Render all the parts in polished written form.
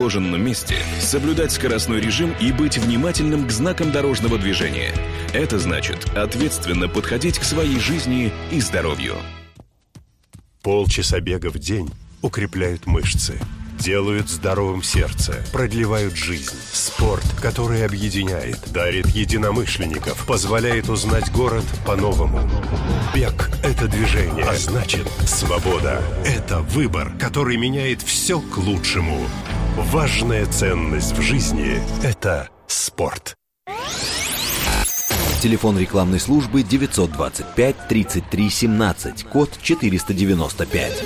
положенном месте, соблюдать скоростной режим и быть внимательным к знакам дорожного движения. Это значит ответственно подходить к своей жизни и здоровью. Полчаса бега в день укрепляют мышцы, делают здоровым сердце, продлевают жизнь. Спорт, который объединяет, дарит единомышленников, позволяет узнать город по-новому. Бег – это движение, а значит, свобода – это выбор, который меняет все к лучшему. Важная ценность в жизни – это спорт. Телефон рекламной службы 925 33 17, код 495.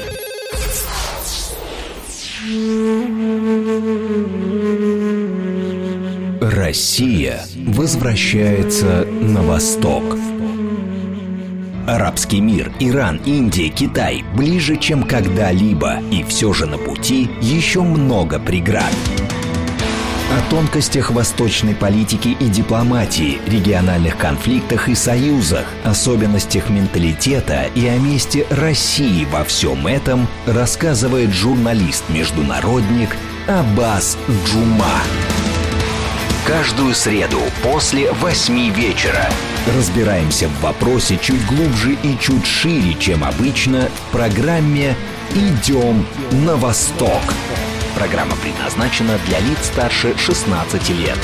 Россия возвращается на восток. Арабский мир, Иран, Индия, Китай ближе, чем когда-либо, и все же на пути еще много преград. О тонкостях восточной политики и дипломатии, региональных конфликтах и союзах, особенностях менталитета и о месте России во всем этом рассказывает журналист-международник Аббас Джума. Каждую среду после 8 вечера разбираемся в вопросе чуть глубже и чуть шире, чем обычно, в программе «Идем на восток». Программа предназначена для лиц старше 16 лет.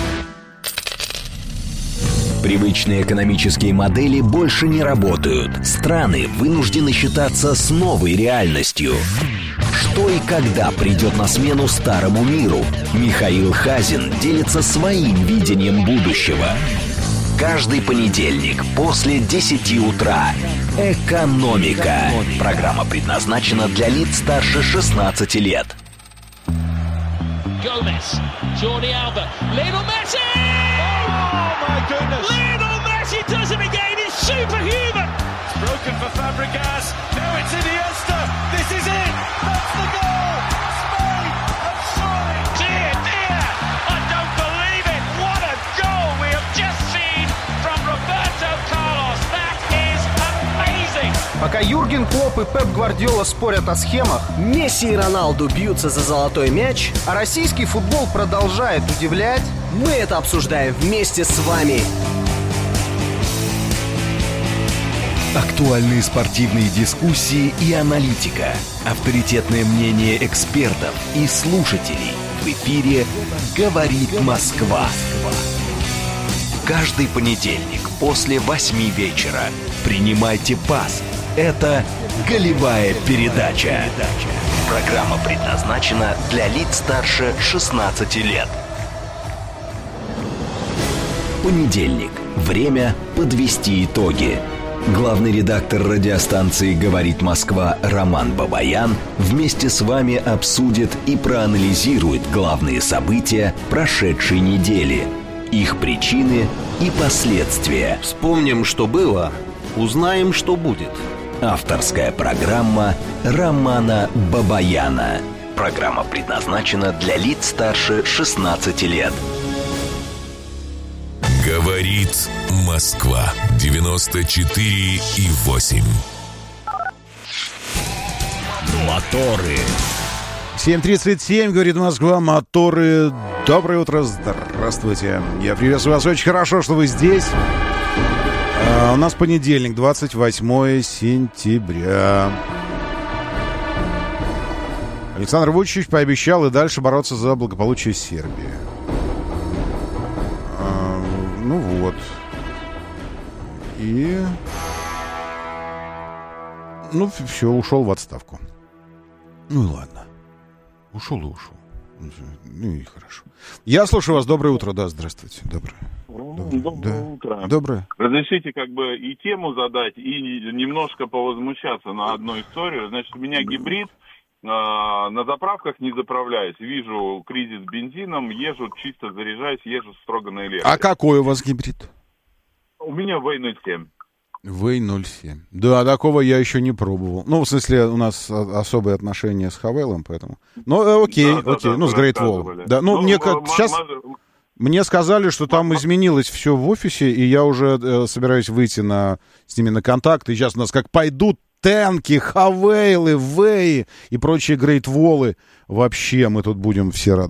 Привычные экономические модели больше не работают. Страны вынуждены считаться с новой реальностью. Что и когда придет на смену старому миру? Михаил Хазин делится своим видением будущего. Каждый понедельник после 10 утра. «Экономика». Программа предназначена для лиц старше 16 лет. Gomez, Jordi Alba, Lionel Messi! Oh my goodness! Lionel Messi does it again, it's superhuman! It's broken for Fabregas, now it's Iniesta, this is it! That's the goal! Spain have scored! Dear, dear, I don't believe it! What a goal we have just seen from Roberto Carlos! That is amazing! Пока Юрген Клопп и Пеп Гвардиола спорят о схемах, Месси и Роналду бьются за золотой мяч, а российский футбол продолжает удивлять, мы это обсуждаем вместе с вами. Актуальные спортивные дискуссии и аналитика. Авторитетное мнение экспертов и слушателей. В эфире «Говорит Москва». Каждый понедельник после 8 вечера. Принимайте пас. Это «Голевая передача». Программа предназначена для лиц старше 16 лет. Понедельник. Время подвести итоги. Главный редактор радиостанции «Говорит Москва» Роман Бабаян вместе с вами обсудит и проанализирует главные события прошедшей недели, их причины и последствия. Вспомним, что было, узнаем, что будет. Авторская программа Романа Бабаяна. Программа предназначена для лиц старше 16 лет. Говорит Москва 94,8. Моторы. 7:37, говорит Москва, моторы. Доброе утро, здравствуйте. Я приветствую вас, очень хорошо, что вы здесь. У нас понедельник, 28 сентября. Александр Вучич пообещал и дальше бороться за благополучие Сербии. Ну вот. И... Ну, все, ушел в отставку. Ну и ладно. Ушел и ушел. Ну и хорошо. Я слушаю вас. Доброе утро. Да, здравствуйте. Доброе. Доброе утро. Доброе. Разрешите как бы и тему задать, и немножко повозмущаться на одну историю. Значит, у меня гибрид. На заправках не заправляюсь. Вижу кризис с бензином, езжу чисто заряжаюсь, езжу строго на электрике. А какой у вас гибрид? У меня V07. V07. Да, такого я еще не пробовал. Ну, в смысле, у нас особые отношения с Хавелом, поэтому... Ну, окей, да, окей. Да, ну, с Great Wall. Да, ну, мне как... Сейчас... Мне сказали, что там изменилось все в офисе, и я уже собираюсь выйти с ними на контакт. И сейчас у нас как пойдут Тенки, Хавейлы, Вэи и прочие Great Wall'ы. Вообще мы тут будем все рады.